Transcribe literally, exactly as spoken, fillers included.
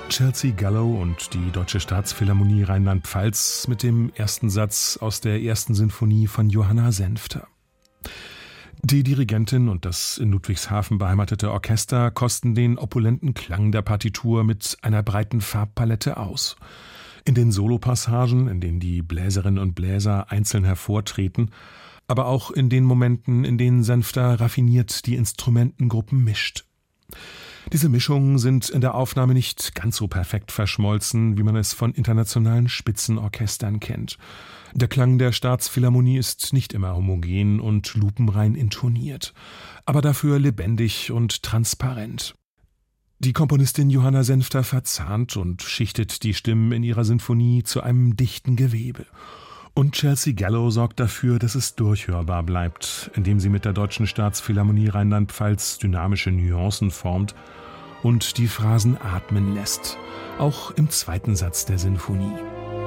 Chelsea Gallo und die Deutsche Staatsphilharmonie Rheinland-Pfalz mit dem ersten Satz aus der ersten Sinfonie von Johanna Senfter. Die Dirigentin und das in Ludwigshafen beheimatete Orchester kosten den opulenten Klang der Partitur mit einer breiten Farbpalette aus. In den Solopassagen, in denen die Bläserinnen und Bläser einzeln hervortreten, aber auch in den Momenten, in denen Senfter raffiniert die Instrumentengruppen mischt. Diese Mischungen sind in der Aufnahme nicht ganz so perfekt verschmolzen, wie man es von internationalen Spitzenorchestern kennt. Der Klang der Staatsphilharmonie ist nicht immer homogen und lupenrein intoniert, aber dafür lebendig und transparent. Die Komponistin Johanna Senfter verzahnt und schichtet die Stimmen in ihrer Sinfonie zu einem dichten Gewebe. Und Chelsea Gallo sorgt dafür, dass es durchhörbar bleibt, indem sie mit der Deutschen Staatsphilharmonie Rheinland-Pfalz dynamische Nuancen formt und die Phrasen atmen lässt, auch im zweiten Satz der Sinfonie.